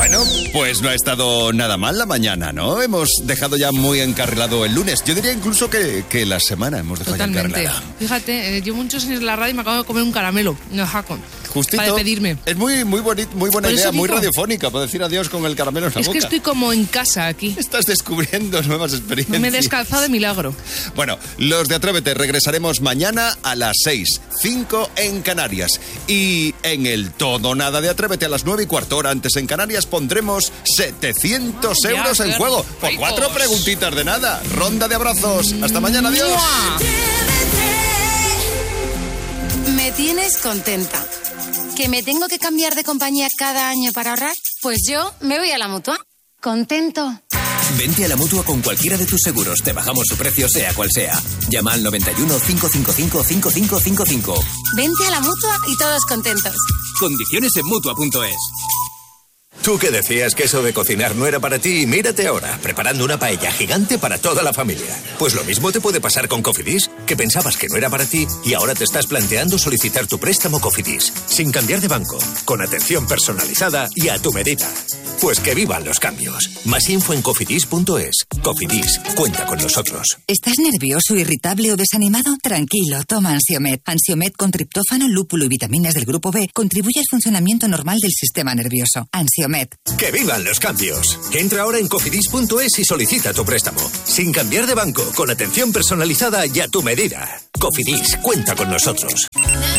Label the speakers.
Speaker 1: Bueno, pues no ha estado nada mal la mañana, ¿no? Hemos dejado ya muy encarrilado el lunes. Yo diría incluso que la semana hemos dejado ya encarrilada.
Speaker 2: Fíjate, llevo muchos años en la radio y me acabo de comer un caramelo. No, Jaco.
Speaker 1: Justito.
Speaker 2: Para despedirme.
Speaker 1: Es muy buena idea, muy radiofónica, para decir adiós con el caramelo en la boca.
Speaker 2: Es que estoy como en casa aquí.
Speaker 1: Estás descubriendo nuevas experiencias.
Speaker 2: Me he descalzado de milagro.
Speaker 1: Bueno, los de Atrévete regresaremos mañana a las 6, 5 en Canarias. Y en el Todo o Nada de Atrévete a las 9:15, hora antes en Canarias, pondremos 700 euros en juego. Por 4 preguntitas de nada. Ronda de abrazos. Hasta mañana, adiós.
Speaker 3: Me tienes contenta. ¿Que me tengo que cambiar de compañía cada año para ahorrar? Pues yo me voy a la Mutua. Contento.
Speaker 4: Vente a la Mutua con cualquiera de tus seguros. Te bajamos su precio, sea cual sea. Llama al 91 555 5555.
Speaker 3: Vente a la Mutua y todos contentos.
Speaker 4: Condiciones en Mutua.es.
Speaker 5: Tú que decías que eso de cocinar no era para ti, y mírate ahora, preparando una paella gigante para toda la familia. Pues lo mismo te puede pasar con Cofidis, que pensabas que no era para ti y ahora te estás planteando solicitar tu préstamo Cofidis, sin cambiar de banco, con atención personalizada y a tu medida. Pues que vivan los cambios. Más info en cofidis.es. Cofidis, cuenta con nosotros.
Speaker 6: ¿Estás nervioso, irritable o desanimado? Tranquilo, toma Ansiomed. Ansiomed con triptófano, lúpulo y vitaminas del grupo B contribuye al funcionamiento normal del sistema nervioso. Ansiomed.
Speaker 5: ¡Que vivan los cambios! Entra ahora en cofidis.es y solicita tu préstamo. Sin cambiar de banco, con atención personalizada y a tu medida. Cofidis, cuenta con nosotros.